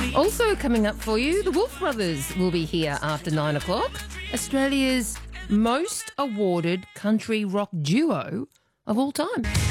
Also coming up for you, the Wolf Brothers will be here after 9 o'clock. Australia's most awarded country rock duo of all time.